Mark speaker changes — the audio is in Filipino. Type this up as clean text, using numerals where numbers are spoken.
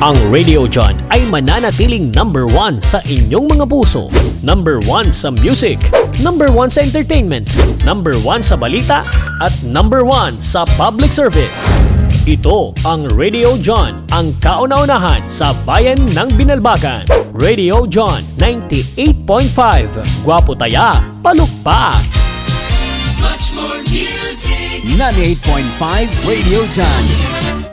Speaker 1: Ang Radio John ay mananatiling number 1 sa inyong mga puso. Number 1 sa music, number 1 sa entertainment, number 1 sa balita, at number 1 sa public service. Ito ang Radio John, ang kauna-unahan sa bayan ng Binalbagan. Radio John 98.5. Gwapo taya, palukpak.
Speaker 2: Much more music.
Speaker 3: 98.5 Radio John.